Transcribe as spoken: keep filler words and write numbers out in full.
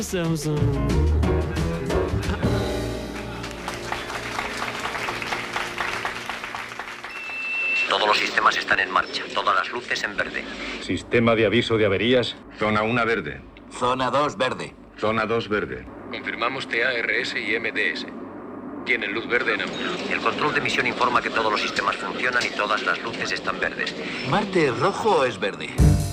Zoom, zoom. Todos los sistemas están en marcha, todas las luces en verde. Sistema de aviso de averías. Zona uno verde. Zona dos verde. Zona dos verde. Confirmamos T A R S y M D S. Tienen luz verde en ambos. El control de misión informa que todos los sistemas funcionan y todas las luces están verdes. ¿Marte es rojo o es verde?